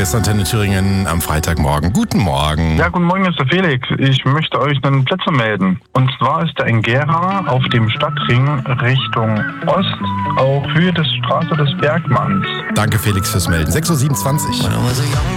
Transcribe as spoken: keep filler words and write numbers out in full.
Hier ist Antenne Thüringen am Freitagmorgen. Guten Morgen. Ja, guten Morgen, Mister Felix. Ich möchte euch einen Plätze melden. Und zwar ist der in Gera auf dem Stadtring Richtung Ost auf Höhe des Straße des Bergmanns. Danke, Felix, fürs Melden. sechs Uhr siebenundzwanzig.